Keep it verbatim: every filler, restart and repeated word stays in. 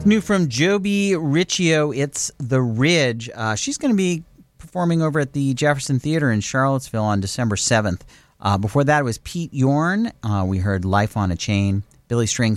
New from Joby Riccio, it's The Ridge. Uh, she's going to be performing over at the Jefferson Theater in Charlottesville on December seventh. Uh, before that, it was Pete Yorn. Uh, we heard Life on a Chain. Billy Strings